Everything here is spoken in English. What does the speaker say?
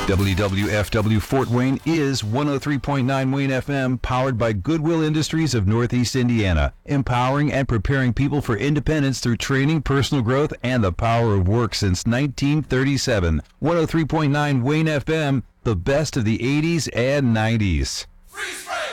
WWFW Fort Wayne is 103.9 Wayne FM, powered by Goodwill Industries of Northeast Indiana, empowering and preparing people for independence through training, personal growth, and the power of work since 1937. 103.9 Wayne FM, the best of the 80s and 90s.